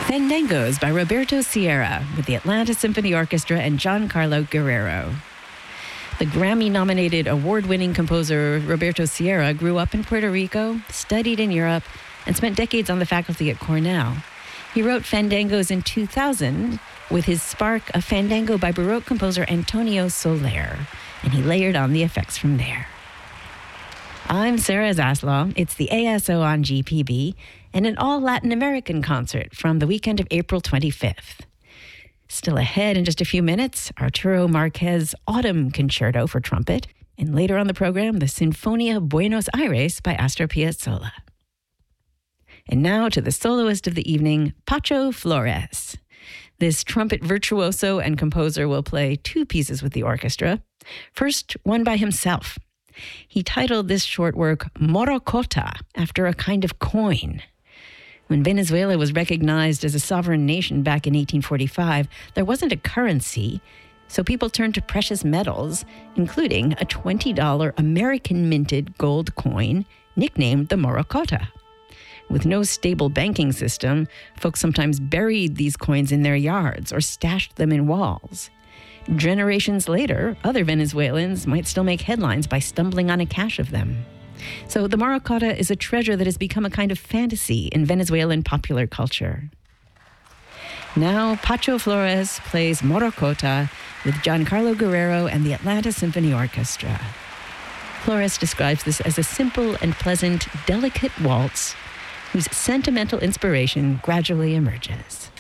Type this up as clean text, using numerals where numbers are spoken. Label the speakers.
Speaker 1: Fandangos by Roberto Sierra with the Atlanta Symphony Orchestra and Giancarlo Guerrero. The Grammy-nominated award-winning composer Roberto Sierra grew up in Puerto Rico, studied in Europe, and spent decades on the faculty at Cornell. He wrote Fandangos in 2000 with his spark of Fandango by Baroque composer Antonio Soler, and he layered on the effects from there. I'm Sarah Zaslow. It's the ASO on GPB and an all-Latin American concert from the weekend of April 25th. Still ahead in just a few minutes, Arturo Marquez' Autumn Concerto for trumpet, and later on the program, the Sinfonia Buenos Aires by Astor Piazzolla. And now to the soloist of the evening, Pacho Flores. This trumpet virtuoso and composer will play two pieces with the orchestra. First, one by himself. He titled this short work Morocota, after a kind of coin. When Venezuela was recognized as a sovereign nation back in 1845, there wasn't a currency, so people turned to precious metals, including a $20 American-minted gold coin nicknamed the Morocota. With no stable banking system, folks sometimes buried these coins in their yards or stashed them in walls. Generations later, other Venezuelans might still make headlines by stumbling on a cache of them. So the Morocota is a treasure that has become a kind of fantasy in Venezuelan popular culture. Now, Pacho Flores plays Morocota with Giancarlo Guerrero and the Atlanta Symphony Orchestra. Flores describes this as a simple and pleasant, delicate waltz whose sentimental inspiration gradually emerges.